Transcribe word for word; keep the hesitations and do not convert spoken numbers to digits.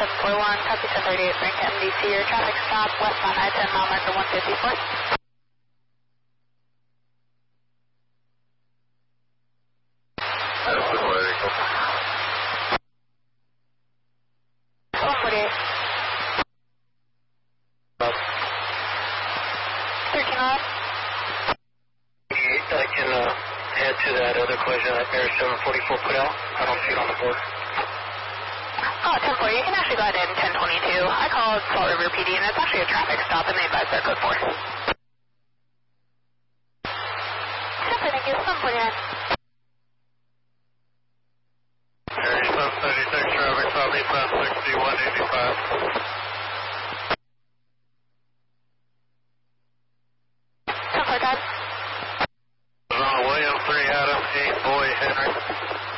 seven four one, copy seven thirty-eight, Frank M D C, your traffic stop, westbound I ten, mile marker one fifty-four. That's the way to go. one forty-eight. thirteen on. I can uh, add to that other collision that Bear seven forty-four put out. I don't see it on the board. Oh, ten four, you can actually go ahead and ten twenty-two. I called Salt River P D, and it's actually a traffic stop, and they advised that code four. Super, thank you. seven forty-nine. seven thirty-six, traffic stop, eastbound sixty-one eighty-five. ten four, Todd. On William three, Adam, eight, Boy, Henry.